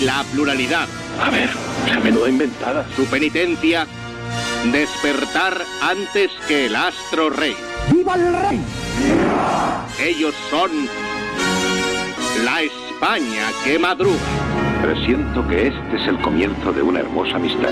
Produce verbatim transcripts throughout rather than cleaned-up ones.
la pluralidad. A ver, se menuda inventada. Su penitencia, despertar antes que el astro rey. ¡Viva el rey! Ellos son la España que madruga. Presiento que este es el comienzo de una hermosa amistad.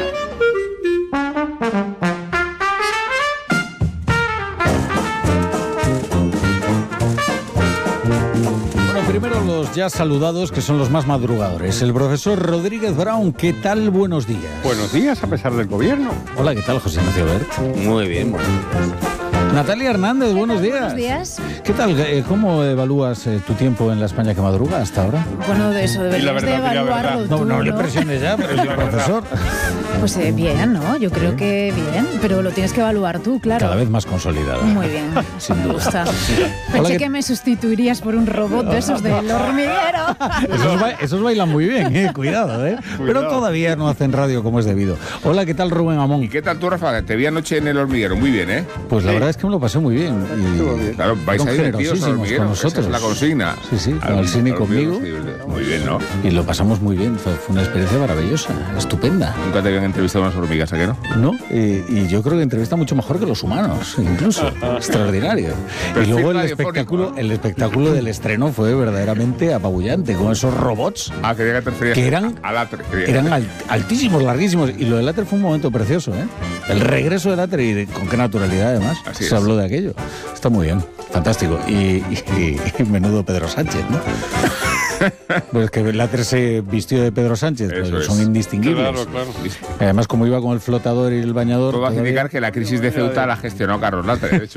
Bueno, primero los ya saludados, que son los más madrugadores. El profesor Rodríguez Brown, ¿qué tal? Buenos días. Buenos días, a pesar del gobierno. Hola, ¿qué tal, José Ignacio Bert? Muy bien, bueno. Natalia Hernández, buenos días. Buenos días. ¿Qué tal? Eh, ¿Cómo evalúas eh, tu tiempo en la España que madruga hasta ahora? Bueno, de eso deberías verdad, de di la evaluarlo verdad. tú, No, no le ¿no? presiones ya, pero es el profesor. Pues eh, bien, ¿no? Yo creo que bien, pero lo tienes que evaluar tú, claro. Cada vez más consolidada. Muy bien, Sin me duda. gusta. Hola, Pensé ¿qué- que me sustituirías por un robot de esos del hormiguero. Esos, ba- esos bailan muy bien, eh, cuidado, ¿eh? Pero todavía no hacen radio como es debido. Hola, ¿qué tal, Rubén Amón? ¿Y qué tal tú, Rafa? Te vi anoche en el hormiguero, muy bien, ¿eh? Pues la verdad es que me lo pasé muy bien. Y Claro, vais son a ir divertidos al generosísimos hormiguero, con esa nosotros. es la consigna. Sí, sí, con Al- el cine al conmigo. hormiguero se divierte. Muy bien, ¿no? Y lo pasamos muy bien, fue, fue una experiencia maravillosa, estupenda. Nunca te habían entrevistado unas hormigas, ¿a qué no? ¿No? Y, y yo creo que entrevista mucho mejor que los humanos, incluso. Extraordinario. Y Perfil luego el radiofónico, espectáculo, ¿no? el espectáculo del estreno fue verdaderamente apabullante, con esos robots Ah, quería que te referías que eran, a Latre. quería- eran al- altísimos, larguísimos. Y lo del Latre fue un momento precioso, ¿eh? El regreso del Latre y de- con qué naturalidad, además. Así Se es. habló de aquello. Está muy bien, fantástico. Y, y- y menudo Pedro Sánchez, ¿no? Pues que el Latre se vistió de Pedro Sánchez, Eso pues es. son indistinguibles. Claro, claro. Además, como iba con el flotador y el bañador. Puedo todavía- indicar que la crisis de Ceuta la gestionó Carlos Latre, de hecho.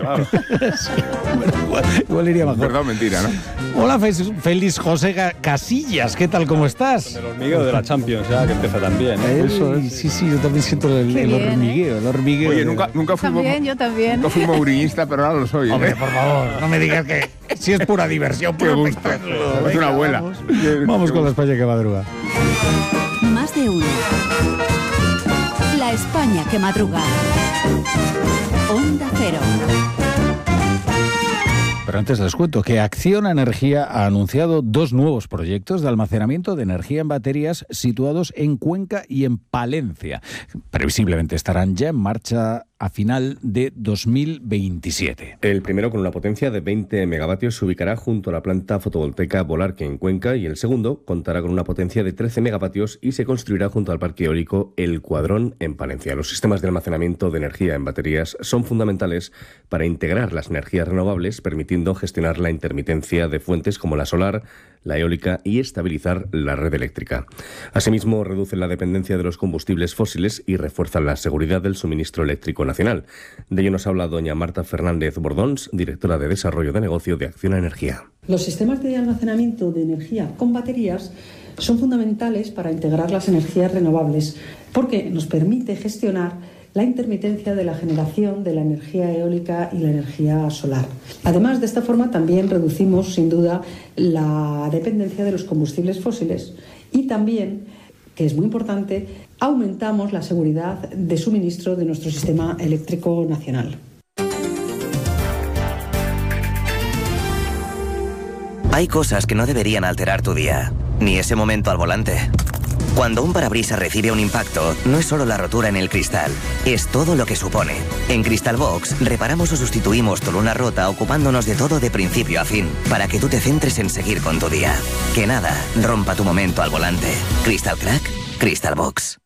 igual, igual iría mejor. Verdad o mentira, ¿no? Hola, Félix, Félix José Ga- Casillas, ¿qué tal? ¿Cómo estás? El hormiguero de la Champions, ya que empieza también. ¿eh? Eso es. Sí, sí, yo también siento el, Qué el bien, ¿eh? hormigueo, el hormigueo. Oye, de- nunca, nunca fui También, yo también. nunca fui mouriñista, pero ahora lo soy. ¿eh? Hombre, por favor, no me digas que si es pura diversión, Qué puro gusto. espectáculo. Es Venga, una abuela. Vamos, Vamos con la España que madruga. Más de uno. La España que madruga. Onda Cero. Pero antes les cuento que Acciona Energía ha anunciado dos nuevos proyectos de almacenamiento de energía en baterías situados en Cuenca y en Palencia. Previsiblemente estarán ya en marcha a final de dos mil veintisiete. El primero, con una potencia de veinte megavatios, se ubicará junto a la planta fotovoltaica Volarque en Cuenca, y el segundo contará con una potencia de trece megavatios y se construirá junto al parque eólico El Cuadrón en Palencia. Los sistemas de almacenamiento de energía en baterías son fundamentales para integrar las energías renovables, permitiendo gestionar la intermitencia de fuentes como la solar, la eólica y estabilizar la red eléctrica. Asimismo, reducen la dependencia de los combustibles fósiles y refuerzan la seguridad del suministro eléctrico nacional. De ello nos habla doña Marta Fernández Bordons, directora de Desarrollo de Negocio de Acciona Energía. Los sistemas de almacenamiento de energía con baterías son fundamentales para integrar las energías renovables, porque nos permite gestionar la intermitencia de la generación de la energía eólica y la energía solar. Además, de esta forma también reducimos, sin duda, la dependencia de los combustibles fósiles y también, que es muy importante, aumentamos la seguridad de suministro de nuestro sistema eléctrico nacional. Hay cosas que no deberían alterar tu día, ni ese momento al volante. Cuando un parabrisas recibe un impacto, no es solo la rotura en el cristal, es todo lo que supone. En Cristalbox reparamos o sustituimos tu luna rota ocupándonos de todo de principio a fin, para que tú te centres en seguir con tu día. Que nada rompa tu momento al volante. Crystal Crack, Cristalbox.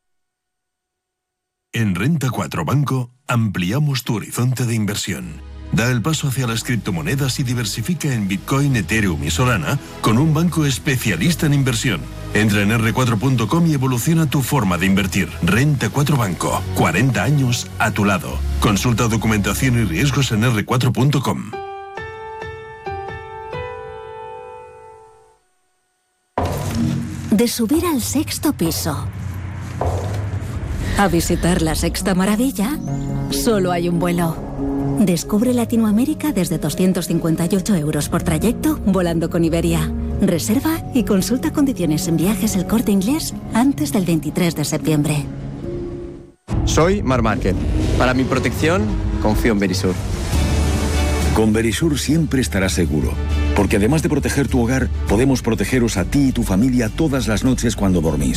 En Renta cuatro Banco ampliamos tu horizonte de inversión. Da el paso hacia las criptomonedas y diversifica en Bitcoin, Ethereum y Solana con un banco especialista en inversión. Entra en erre cuatro punto com y evoluciona tu forma de invertir. Renta cuatro Banco, cuarenta años a tu lado. Consulta documentación y riesgos en erre cuatro punto com. De subir al sexto piso a visitar la sexta maravilla, solo hay un vuelo. Descubre Latinoamérica desde doscientos cincuenta y ocho euros por trayecto volando con Iberia. Reserva y consulta condiciones en Viajes El Corte Inglés antes del veintitrés de septiembre. Soy Mar Márquez. Para mi protección, confío en Verisur. Con Verisur siempre estarás seguro, porque además de proteger tu hogar, podemos protegeros a ti y tu familia todas las noches cuando dormís.